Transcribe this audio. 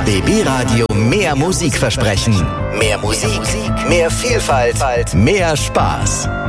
BB Radio mehr Musik versprechen. Mehr Musik, mehr Vielfalt, mehr Spaß.